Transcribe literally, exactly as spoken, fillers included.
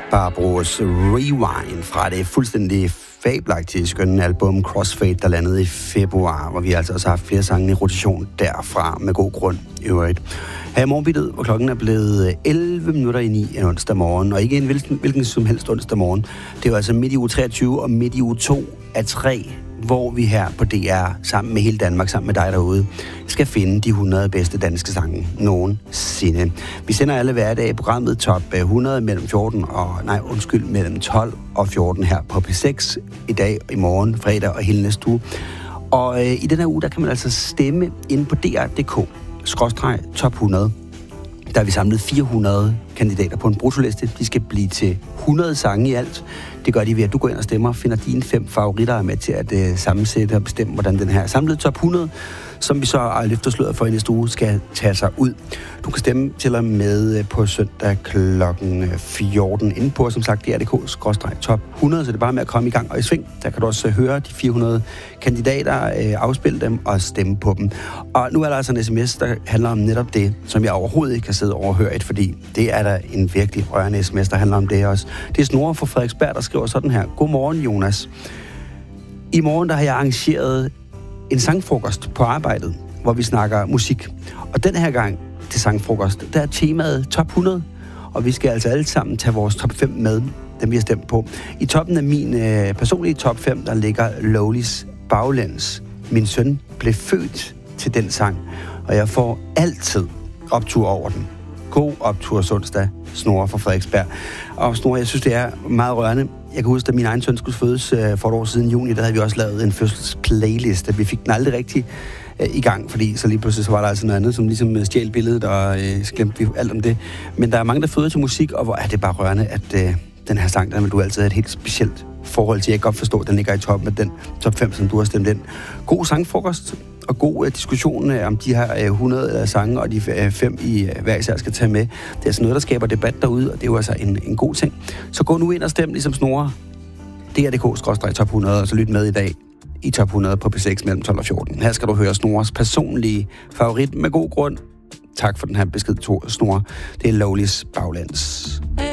Barbaros Rewind fra det fuldstændig fabelagtige skønne album Crossfade, der landede i februar, hvor vi altså også har haft flere sange i rotation derfra med god grund i øvrigt. Her i morgenbittet, hvor klokken er blevet elleve minutter i ni en onsdag morgen, og ikke en hvilken, hvilken som helst onsdag morgen. Det er jo altså midt i uge treogtyve og midt i uge to af tre, hvor vi her på D R, sammen med hele Danmark, sammen med dig derude, skal finde de hundrede bedste danske sange nogensinde. Vi sender alle hverdage i programmet Top hundrede mellem fjorten og, nej, undskyld, mellem tolv og fjorten her på P seks i dag, i morgen, fredag og hele næste uge. Og øh, i den her uge, der kan man altså stemme inde på D R punktum d k skråstreg top hundrede. Der har vi samlet fire hundrede kandidater på en bruttoliste. De skal blive til hundrede sange i alt. Det gør de ved, at du går ind og stemmer, finder dine fem favoritter med til at uh, sammensætte og bestemme, hvordan den her samlede top hundrede, som vi så har løftet sløret for i næste uge, skal tage sig ud. Du kan stemme til og med på søndag klokken fjorten inde på, som sagt, D R punktum d k skråstreg top hundrede, så det er bare med at komme i gang og i sving. Der kan du også høre de fire hundrede kandidater, øh, afspille dem og stemme på dem. Og nu er der altså en sms, der handler om netop det, som jeg overhovedet ikke kan sidde og overhøre et, fordi det er der en virkelig rørende sms, der handler om det også. Det er Snore fra Frederiksberg, der skriver sådan her. Godmorgen, Jonas. I morgen der har jeg arrangeret en sangfrokost på arbejdet, hvor vi snakker musik. Og den her gang til sangfrokost, der er temaet top hundrede, og vi skal altså alle sammen tage vores top fem med, dem vi har stemt på. I toppen af min øh, personlige top fem, der ligger Lowlys Baglæns. Min søn blev født til den sang, og jeg får altid optur over den. God optur onsdag, Snore fra Frederiksberg. Og Snore, jeg synes, det er meget rørende. Jeg kan huske, at min egen søn skulle fødes øh, for et år siden i juni, der havde vi også lavet en fødselsplaylist. Vi fik den aldrig rigtig øh, i gang, fordi så lige pludselig så var der altså noget andet, som ligesom stjal billedet, og øh, glemte vi alt om det. Men der er mange, der føder til musik, og hvor er det bare rørende, at øh, den her sang, der vil du altid have et helt specielt forhold til. Jeg kan godt forstå, at den ligger i toppen af den top fem, som du har stemt ind. God sangfrokost og god uh, diskussion uh, om de her uh, hundrede uh, sange, og de uh, fem i uh, hver især skal tage med. Det er altså noget, der skaber debat derude, og det er jo altså en, en god ting. Så gå nu ind og stem, ligesom Snore. D R punktum d k skråstreg top hundrede, og så lyt med i dag i top hundrede på P seks mellem tolv og fjorten. Her skal du høre Snores personlige favorit med god grund. Tak for den her besked, Snore. Det er Lowlys Baglæns.